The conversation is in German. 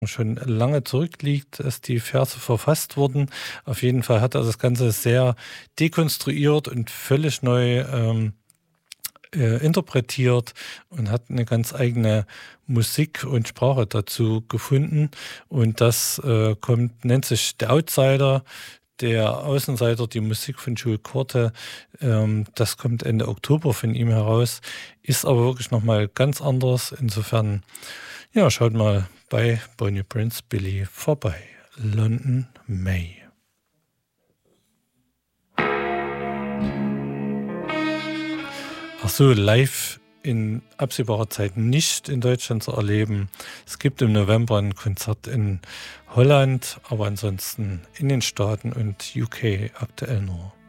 schon lange zurückliegt, dass die Verse verfasst wurden. Auf jeden Fall hat er das Ganze sehr dekonstruiert und völlig neu interpretiert und hat eine ganz eigene Musik und Sprache dazu gefunden. Und das nennt sich Der Outsider, der Außenseiter, die Musik von Joel Corte. Das kommt Ende Oktober von ihm heraus, ist aber wirklich nochmal ganz anders. Insofern, ja, schaut mal bei Bonnie Prince Billy vorbei. London May. Ach so, live in absehbarer Zeit nicht in Deutschland zu erleben. Es gibt im November ein Konzert in Holland, aber ansonsten in den Staaten und UK aktuell nur.